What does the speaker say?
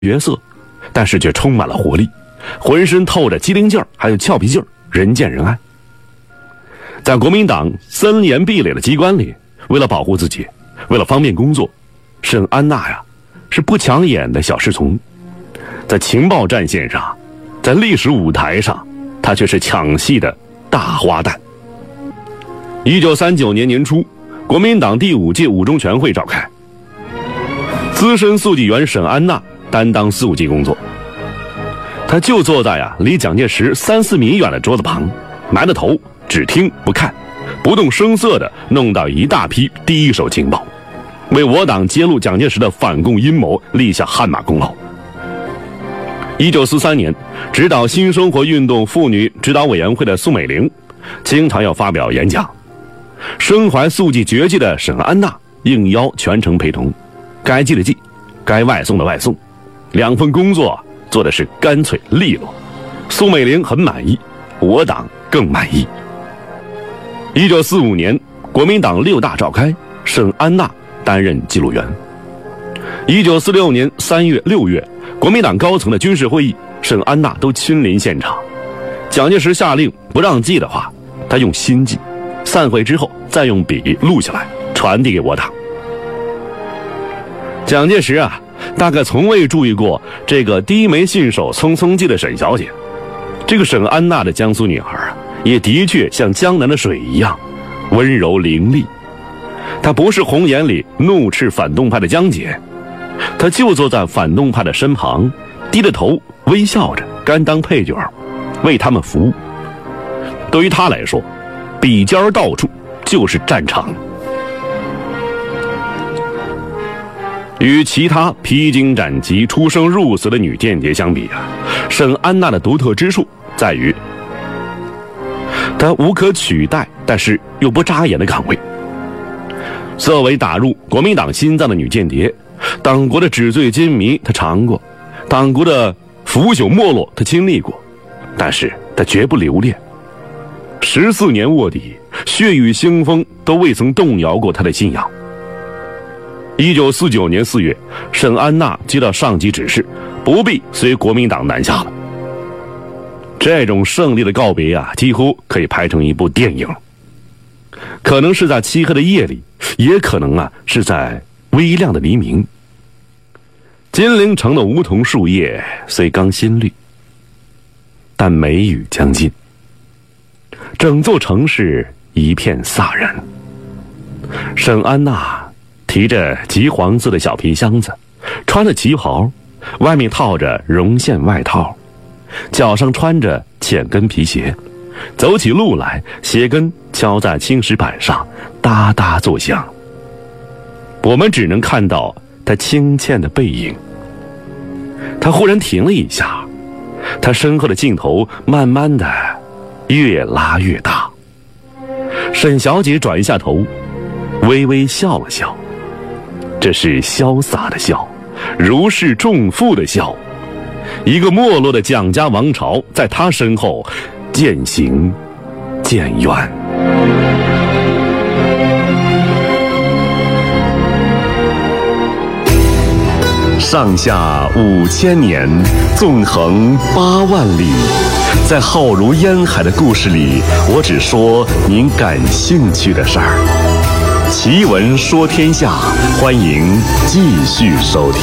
角色，但是却充满了活力，浑身透着机灵劲儿，还有俏皮劲儿，人见人爱。在国民党森严壁垒的机关里，为了保护自己，为了方便工作，沈安娜呀是不抢眼的小侍从，在情报战线上，在历史舞台上，她却是抢戏的大花旦。1939年年初，国民党第5届五中全会召开，资深速记员沈安娜担当速记工作。她就坐在离蒋介石3-4米远的桌子旁，埋着头，只听不看，不动声色地弄到一大批第一手情报，为我党揭露蒋介石的反共阴谋立下汗马功劳。1943年，指导新生活运动妇女指导委员会的宋美龄经常要发表演讲，身怀速记绝技的沈安娜应邀全程陪同，该寄的寄，该外送的外送，2份工作做的是干脆利落。宋美龄很满意，我党更满意。1945年，国民党6大召开，沈安娜担任记录员。1946年3月、6月，国民党高层的军事会议，沈安娜都亲临现场。蒋介石下令不让记的话，他用心记，散会之后再用笔录下来，传递给我党。蒋介石大概从未注意过这个低眉信手匆匆记的沈小姐。这个沈安娜的江苏女孩也的确像江南的水一样温柔伶俐。她不是红眼里怒斥反动派的江姐，她就坐在反动派的身旁，低着头微笑着，甘当配角，为他们服务。对于她来说，笔尖到处就是战场。与其他披荆斩棘、出生入死的女间谍相比沈安娜的独特之处在于，她无可取代，但是又不扎眼的岗位。作为打入国民党心脏的女间谍，党国的纸醉金迷她尝过，党国的腐朽没落她经历过，但是她绝不留恋。14年卧底，血雨腥风都未曾动摇过她的信仰。1949年4月，沈安娜接到上级指示，不必随国民党南下了。这种胜利的告别几乎可以拍成一部电影。可能是在漆黑的夜里，也可能是在微亮的黎明。金陵城的梧桐树叶虽刚新绿，但梅雨将近，整座城市一片飒然。沈安娜提着橘黄色的小皮箱子，穿着旗袍，外面套着绒线外套，脚上穿着浅跟皮鞋，走起路来鞋跟敲在青石板上，哒哒作响。我们只能看到她轻欠的背影。她忽然停了一下，她身后的镜头慢慢的越拉越大。沈小姐转一下头，微微笑了笑，这是潇洒的笑，如释重负的笑。一个没落的蒋家王朝在她身后渐行渐远。上下5000年，纵横8万里，在浩如烟海的故事里，我只说您感兴趣的事儿。奇闻说天下，欢迎继续收听。